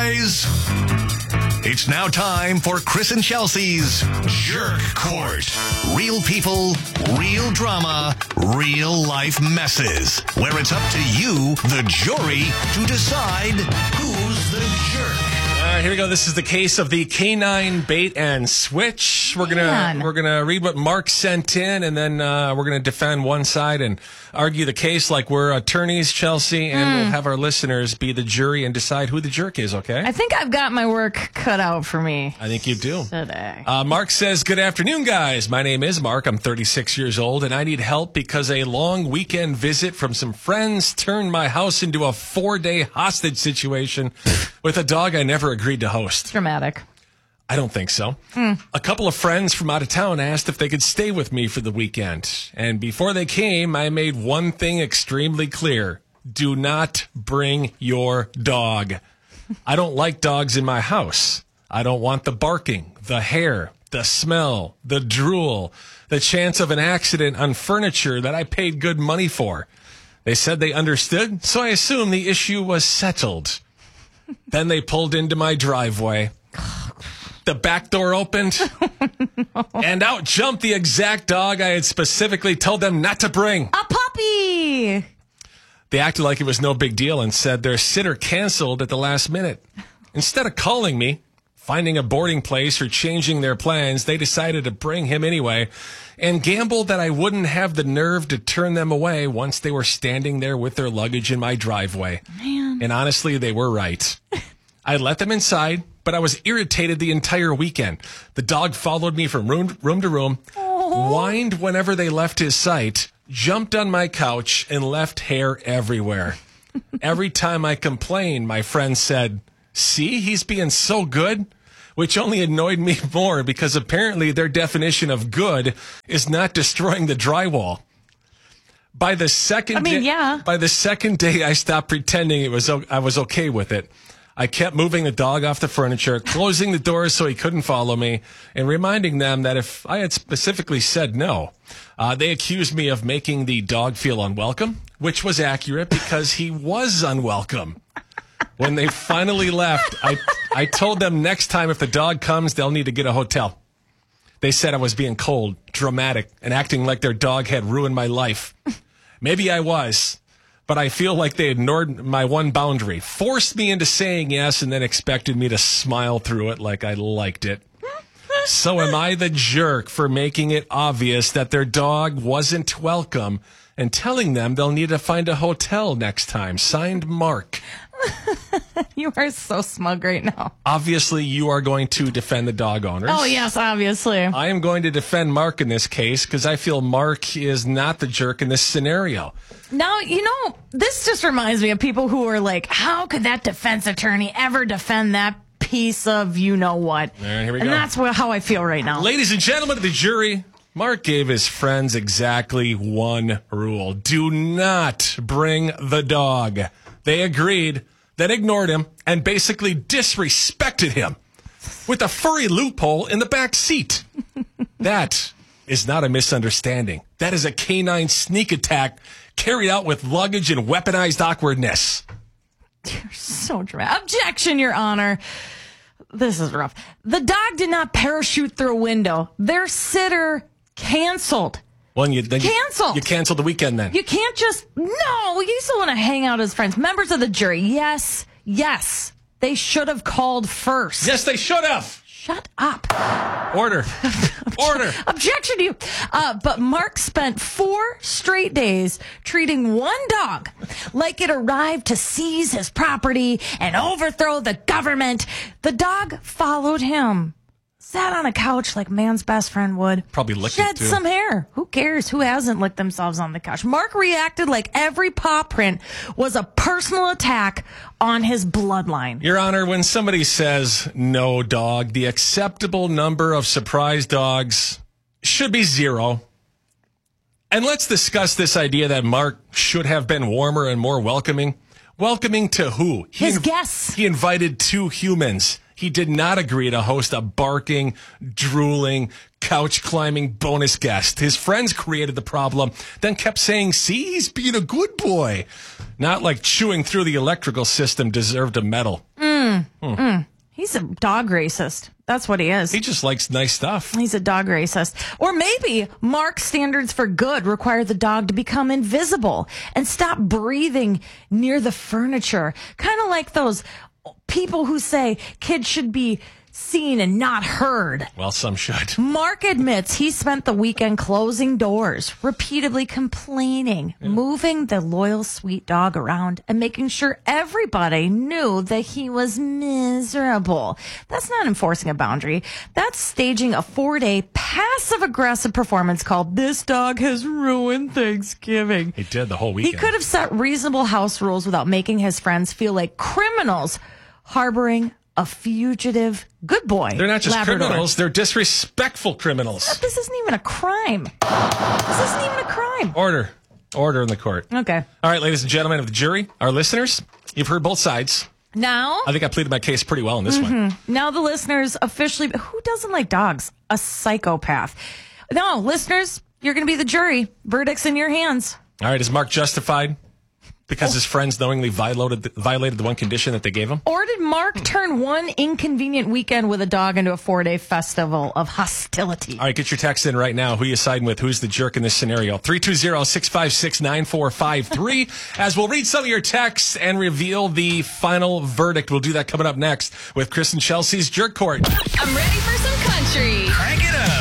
It's now time for Chris and Chelsea's Jerk Court. Real people, real drama, real life messes. Where it's up to you, the jury, to decide who's the jerk. All right, here we go. This is the case of the canine bait and switch. We're gonna read what Mark sent in, and then we're gonna defend one side and argue the case like we're attorneys, Chelsea, and we'll have our listeners be the jury and decide who the jerk is. Okay? I think I've got my work cut out for me. I think you do. Today. Mark says, "Good afternoon, guys. My name is Mark. I'm 36 years old, and I need help because a long weekend visit from some friends turned my house into a 4-day hostage situation with a dog I never agreed to host." Dramatic. I don't think so. A couple of friends from out of town asked if they could stay with me for the weekend. And before they came, I made one thing extremely clear. Do not bring your dog. I don't like dogs in my house. I don't want the barking, the hair, the smell, the drool, the chance of an accident on furniture that I paid good money for. They said they understood, so I assumed the issue was settled. Then they pulled into my driveway. The back door opened, and out jumped the exact dog I had specifically told them not to bring. A puppy! They acted like it was no big deal and said their sitter canceled at the last minute. Instead of calling me, finding a boarding place, or changing their plans, they decided to bring him anyway and gambled that I wouldn't have the nerve to turn them away once they were standing there with their luggage in my driveway. Man. And honestly, they were right. I let them inside, but I was irritated the entire weekend. The dog followed me from room to room, whined whenever they left his sight, jumped on my couch, and left hair everywhere. Every time I complained, my friend said, "See, he's being so good," which only annoyed me more because apparently their definition of good is not destroying the drywall. By the second day, I stopped pretending I was okay with it. I kept moving the dog off the furniture, closing the doors so he couldn't follow me, and reminding them that if I had specifically said no, they accused me of making the dog feel unwelcome, which was accurate because he was unwelcome. When they finally left, I told them next time if the dog comes, they'll need to get a hotel. They said I was being cold, dramatic, and acting like their dog had ruined my life. Maybe I was. But I feel like they ignored my one boundary, forced me into saying yes, and then expected me to smile through it like I liked it. So am I the jerk for making it obvious that their dog wasn't welcome and telling them they'll need to find a hotel next time? Signed, Mark. You are so smug right now. Obviously, you are going to defend the dog owners. Oh, yes, obviously. I am going to defend Mark in this case because I feel Mark is not the jerk in this scenario. Now, this just reminds me of people who are like, how could that defense attorney ever defend that piece of you-know-what? All right, here we go. And that's how I feel right now. Ladies and gentlemen of the jury, Mark gave his friends exactly one rule. Do not bring the dog. They agreed, then ignored him, and basically disrespected him with a furry loophole in the back seat. That is not a misunderstanding. That is a canine sneak attack carried out with luggage and weaponized awkwardness. You're so dramatic. Objection, Your Honor. This is rough. The dog did not parachute through a window. Their sitter canceled. Well, you canceled. You canceled the weekend then. You can't just, no, you still want to hang out as friends. Members of the jury, yes, they should have called first. Yes, they should have. Shut up. Order. Order. Objection to you. But Mark spent 4 straight days treating one dog like it arrived to seize his property and overthrow the government. The dog followed him. Sat on a couch like man's best friend would. Probably licked Shed it, too. some hair. Who cares? Who hasn't licked themselves on the couch? Mark reacted like every paw print was a personal attack on his bloodline. Your Honor, when somebody says no dog, the acceptable number of surprise dogs should be 0. And let's discuss this idea that Mark should have been warmer and more welcoming. Welcoming to who? His guests. He invited 2 humans. He did not agree to host a barking, drooling, couch-climbing bonus guest. His friends created the problem, then kept saying, see, he's being a good boy. Not like chewing through the electrical system deserved a medal. He's a dog racist. That's what he is. He just likes nice stuff. He's a dog racist. Or maybe Mark's standards for good require the dog to become invisible and stop breathing near the furniture. Kind of like those people who say kids should be seen and not heard. Well, some should. Mark admits he spent the weekend closing doors, repeatedly complaining, moving the loyal, sweet dog around, and making sure everybody knew that he was miserable. That's not enforcing a boundary. That's staging a 4-day passive-aggressive performance called "This Dog Has Ruined Thanksgiving." He did the whole He weekend. could have set reasonable house rules without making his friends feel like criminals harboring a fugitive good boy. They're not just Labrador. criminals, they're disrespectful criminals. This isn't even a crime. This isn't even a crime. Order in the court. Okay. All right, ladies and gentlemen of the jury, our listeners, you've heard both sides. Now, I think I pleaded my case pretty well in this one. now the listeners officially, who doesn't like dogs? A psychopath. No, listeners, you're going to be the jury. Verdict's in your hands. All right, is Mark justified because his friends knowingly violated the one condition that they gave him? Or did Mark turn one inconvenient weekend with a dog into a 4-day festival of hostility? All right, get your text in right now. Who you siding with? Who's the jerk in this scenario? 320-656-9453. As we'll read some of your texts and reveal the final verdict. We'll do that coming up next with Chris and Chelsea's Jerk Court. I'm ready for some country. Crank it up.